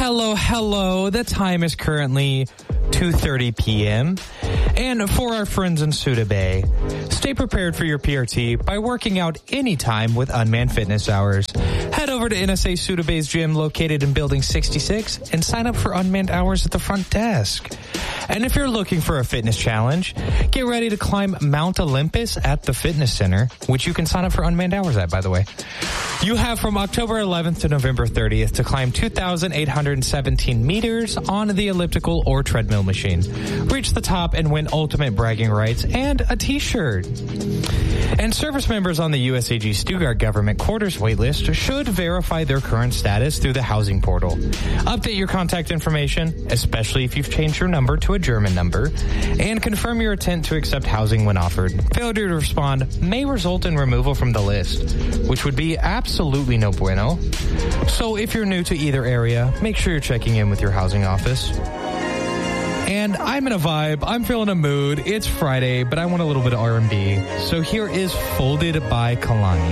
Hello. The time is currently 2:30 p.m. And for our friends in Suda Bay, stay prepared for your PRT by working out anytime with Unmanned Fitness Hours. Head over to NSA Suda Bay's gym located in Building 66 and sign up for Unmanned Hours at the front desk. And if you're looking for a fitness challenge, get ready to climb Mount Olympus at the fitness center, which you can sign up for Unmanned Hours at, by the way. You have from October 11th to November 30th to climb 2,817 meters on the elliptical or treadmill machine. Reach the top and win ultimate bragging rights and a t-shirt. And service members on the USAG Stuttgart government quarters waitlist should verify their current status through the housing portal. Update your contact information, especially if you've changed your number to a German number, and confirm your intent to accept housing when offered. Failure to respond may result in removal from the list, which would be absolutely no bueno. So if you're new to either area, make sure you're checking in with your housing office. And I'm in a vibe. I'm feeling a mood. It's Friday, but I want a little bit of R&B. So here is Folded by Kalani.